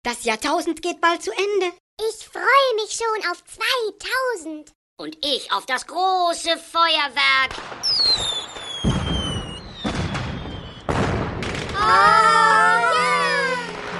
Das Jahrtausend geht bald zu Ende. Ich freue mich schon auf 2000. Und ich auf das große Feuerwerk.